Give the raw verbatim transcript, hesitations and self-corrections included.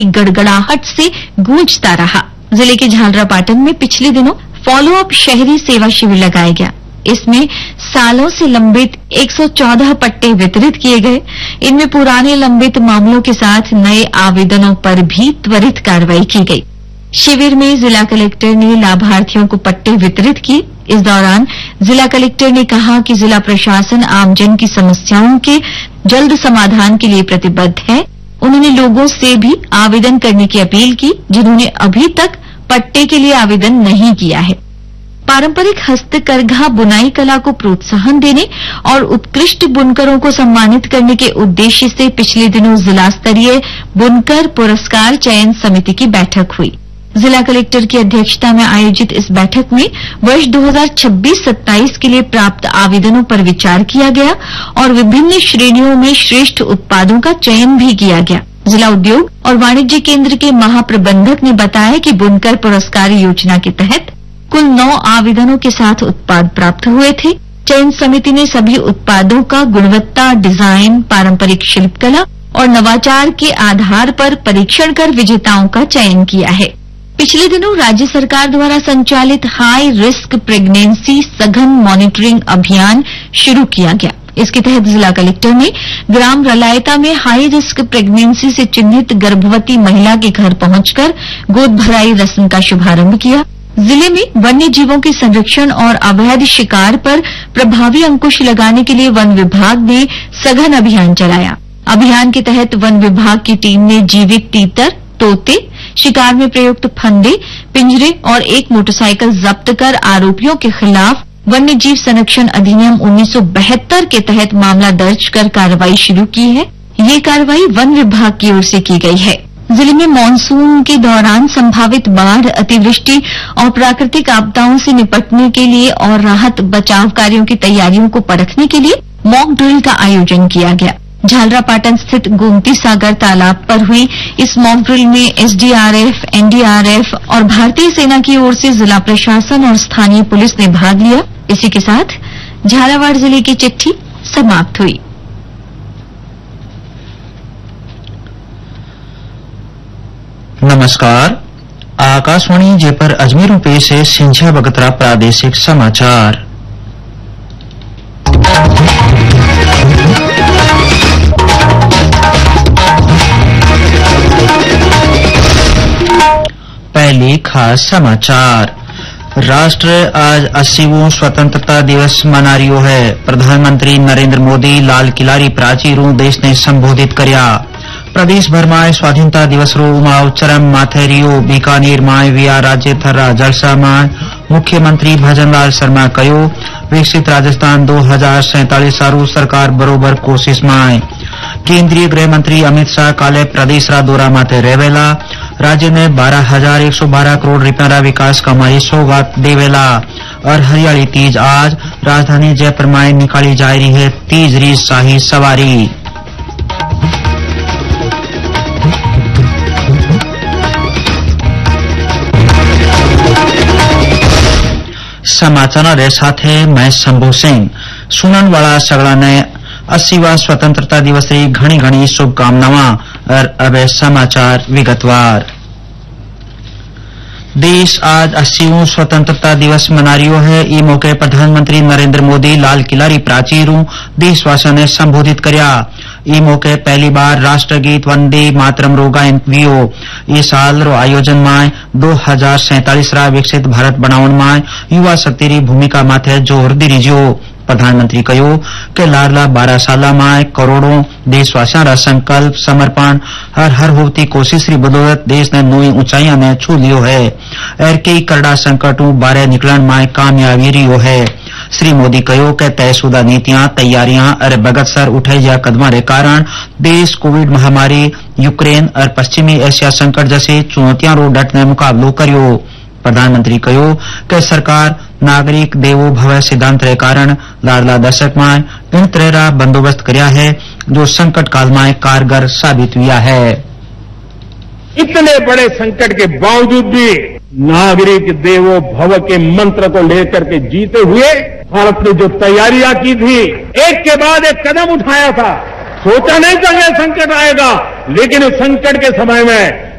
गड़गड़ाहट से गूंजता रहा। जिले के झालरापाटन में पिछले दिनों फॉलो अप शहरी सेवा शिविर लगाया गया। इसमें सालों से लंबित एक सौ चौदह पट्टे वितरित किए गए। इनमें पुराने लंबित मामलों के साथ नए आवेदनों पर भी त्वरित कार्रवाई की गई। शिविर में जिला कलेक्टर ने लाभार्थियों को पट्टे वितरित किए। इस दौरान जिला कलेक्टर ने कहा कि जिला प्रशासन आमजन की समस्याओं के जल्द समाधान के लिए प्रतिबद्ध है। उन्होंने लोगों से भी आवेदन करने की अपील की जिन्होंने अभी तक पट्टे के लिए आवेदन नहीं किया है। पारंपरिक हस्तकरघा बुनाई कला को प्रोत्साहन देने और उत्कृष्ट बुनकरों को सम्मानित करने के उद्देश्य से पिछले दिनों जिला स्तरीय बुनकर पुरस्कार चयन समिति की बैठक हुई। जिला कलेक्टर की अध्यक्षता में आयोजित इस बैठक में वर्ष दो हज़ार छब्बीस सत्ताईस के लिए प्राप्त आवेदनों पर विचार किया गया और विभिन्न श्रेणियों में श्रेष्ठ उत्पादों का चयन भी किया गया। जिला उद्योग और वाणिज्य केंद्र के महाप्रबंधक ने बताया कि बुनकर पुरस्कार योजना के तहत कुल नौ आवेदनों के साथ उत्पाद प्राप्त हुए थे। चयन समिति ने सभी उत्पादों का गुणवत्ता, डिजाइन, पारंपरिक शिल्पकला और नवाचार के आधार पर परीक्षण कर विजेताओं का चयन किया है। पिछले दिनों राज्य सरकार द्वारा संचालित हाई रिस्क प्रेगनेंसी सघन मॉनिटरिंग अभियान शुरू किया गया। इसके तहत जिला कलेक्टर ने ग्राम रलायता में हाई रिस्क प्रेगनेंसी से चिन्हित गर्भवती महिला के घर पहुंचकर गोद भराई रस्म का शुभारंभ किया। जिले में वन्य जीवों के संरक्षण और अवैध शिकार पर प्रभावी अंकुश लगाने के लिए वन विभाग ने सघन अभियान चलाया। अभियान के तहत वन विभाग की टीम ने जीवित तीतर, तोते, शिकार में प्रयुक्त फंदे, पिंजरे और एक मोटरसाइकिल जब्त कर आरोपियों के खिलाफ वन्य जीव संरक्षण अधिनियम उन्नीस सौ बहत्तर के तहत मामला दर्ज कर कार्रवाई शुरू की है। ये कार्रवाई वन विभाग की ओर से की गई है। जिले में मानसून के दौरान संभावित बाढ़, अतिवृष्टि और प्राकृतिक आपदाओं से निपटने के लिए और राहत बचाव कार्यों की तैयारियों को परखने के लिए मॉक ड्रिल का आयोजन किया गया। झालरापाटन स्थित गोमती सागर तालाब पर हुई इस मॉक ड्रिल में एसडीआरएफ, एनडीआरएफ और भारतीय सेना की ओर से जिला प्रशासन और स्थानीय पुलिस ने भाग लिया। इसी के साथ झालावाड़ जिले की चिट्ठी समाप्त हुई। नमस्कार, आकाशवाणी जयपुर अजमेर पेश है सिंझा बगतरा प्रादेशिक समाचार। पहले खास समाचार। राष्ट्र आज अस्सीवां स्वतंत्रता दिवस मना रियो है। प्रधानमंत्री नरेंद्र मोदी लाल किला री प्राचीरूं देश ने संबोधित कर्या। प्रदेश भर में स्वाधीनता दिवस रो उमाव चरम माथे रियो। बीकानेर में विया राज्य थर्रा जलसा में मुख्यमंत्री भजनलाल शर्मा कयो विकसित राजस्थान दो हजार सैंतालीस सारू सरकार बरोबर कोशिश में। केंद्रीय गृह मंत्री अमित शाह काले प्रदेश रा दौरा माथे रहेला। राज्य में बारह हजार एक सौ बारह करोड़ रुपया रा विकास कमाई सौगात देवेला। और हरियाली तीज आज राजधानी जयपुर में निकाली जा रही है तीज री शाही सवारी। समाचार रे साथे मैं शंभू सिंह। सुनन वाला सगड़ा ने अस्सीवा स्वतंत्रता दिवस की घनी घनी शुभकामनावां। और अब समाचार विगतवार। देश आज अस्सीवां स्वतंत्रता दिवस मना रियो है। ई मौके प्रधानमंत्री नरेंद्र मोदी लाल किला री प्राचीरूं देशवासियों ने संबोधित कर्या। ई मौके पहली बार राष्ट्रगीत वंदे मातरम रो गायन वियो। इस साल रो आयोजन में दो हजार सैंतालीस रा विकसित भारत बनावन में युवा शक्ति री भूमिका माथे जोर दिरीजो। प्रधानमंत्री कहो कि लाडला बारह साल में करोड़ों देशवासियों रा संकल्प, समर्पण और हर होती कोशिश री बदौलत देश ने नई ऊंचाइयां ने छू लियो है और कई करड़ा संकटों बारे निकलन में कामयाबी रियो है। श्री मोदी कहो कि तयशुदा नीतियां, तैयारियां और बगतसर उठाई जा कदम के कारण देश कोविड महामारी, यूक्रेन और पश्चिमी एशिया संकट जैसे चुनौतियों रो डटने मुकाबलो करियो। प्रधानमंत्री कहो कि सरकार नागरिक देवो भव सिद्धांत के कारण लाडला दशक में इन तरह रा बंदोबस्त कर्या है जो संकट काल में कारगर साबित हुआ है। इतने बड़े संकट के बावजूद भी नागरिक देवो भव के मंत्र को लेकर के जीते हुए भारत ने जो तैयारियां की थी, एक के बाद एक कदम उठाया था। सोचा नहीं था यह संकट आएगा, लेकिन इस संकट के समय में